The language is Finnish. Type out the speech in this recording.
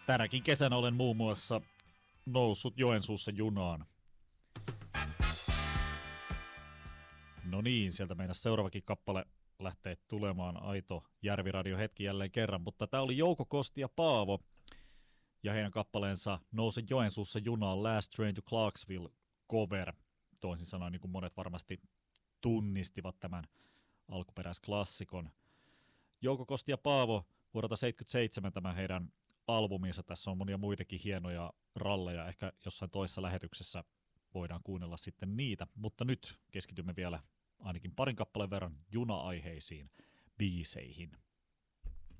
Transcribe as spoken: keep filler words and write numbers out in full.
Tänäkin kesänä olen muun muassa noussut Joensuussa junaan. No niin, sieltä meidän seuraavakin kappale lähtee tulemaan. Aito Järviradio hetki jälleen kerran, mutta tämä oli Jouko Kosti ja Paavo ja heidän kappaleensa Nouse Joensuussa junaan Last Train to Clarksville cover. Toisin sanoen, niin kuin monet varmasti tunnistivat tämän alkuperäisklassikon. Jouko Kosti ja Paavo vuodelta seitsemänkymmentäseitsemän tämä heidän albuminsa. Tässä on monia muitakin hienoja ralleja. Ehkä jossain toisessa lähetyksessä voidaan kuunnella sitten niitä. Mutta nyt keskitymme vielä ainakin parin kappaleen verran juna-aiheisiin biiseihin.